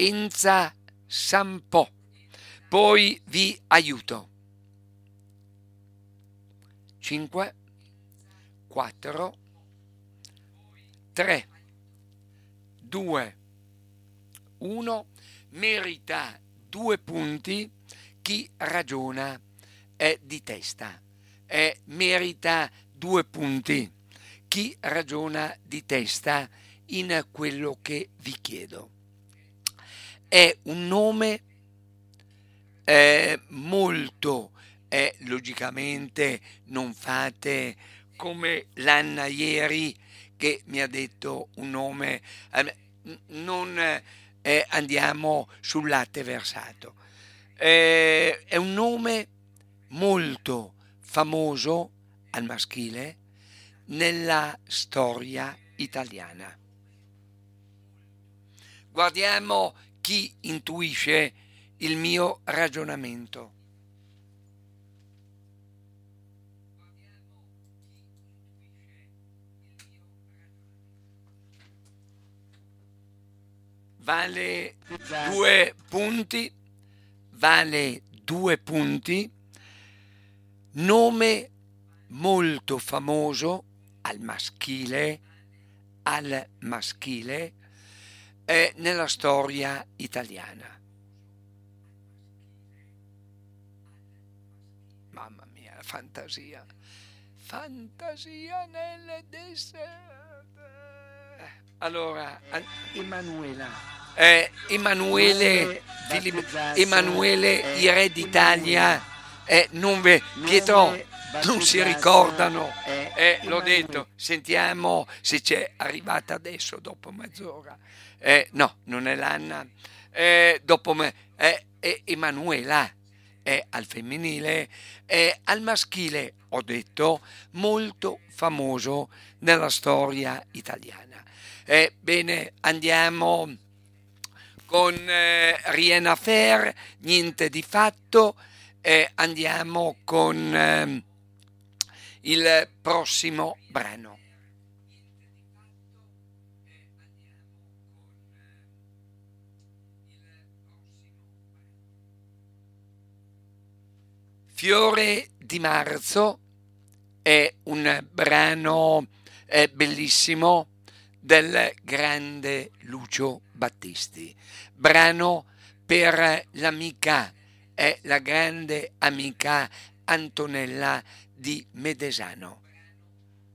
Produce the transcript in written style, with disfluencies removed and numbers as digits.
Enza Sampo. Poi vi aiuto. 5, 4, 3, 2, 1. Merita 2 punti chi ragiona è di testa. Merita 2 punti chi ragiona di testa in quello che vi chiedo. È un nome molto, logicamente non fate come l'Anna ieri che mi ha detto un nome, non andiamo sul latte versato. È un nome molto famoso al maschile nella storia italiana. Guardiamo chi intuisce il mio ragionamento. Vale 2 punti, vale 2 punti, nome molto famoso al maschile nella storia italiana. Mamma mia, la fantasia nelle deserte. Allora, Emanuele, i re d'Italia, Pietro, non si ricordano, l'ho detto, sentiamo se c'è arrivata adesso dopo mezz'ora. No, non è l'Anna, dopo me, è Emanuela, è al femminile, è al maschile, ho detto, molto famoso nella storia italiana. Bene, andiamo con rien à faire, niente di fatto, andiamo con il prossimo brano. Fiore di marzo è un brano bellissimo del grande Lucio Battisti, brano per l'amica, la grande amica Antonella di Medesano.